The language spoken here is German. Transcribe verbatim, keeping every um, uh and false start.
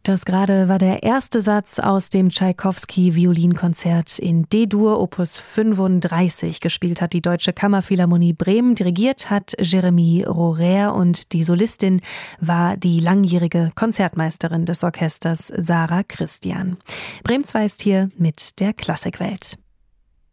Das gerade war der erste Satz aus dem Tschaikowski-Violinkonzert in D-Dur Opus fünfunddreißig. Gespielt hat die Deutsche Kammerphilharmonie Bremen, dirigiert hat Jérémy Rohrer und die Solistin war die langjährige Konzertmeisterin des Orchesters Sarah Christian. Bremen zwei ist hier mit der Klassikwelt.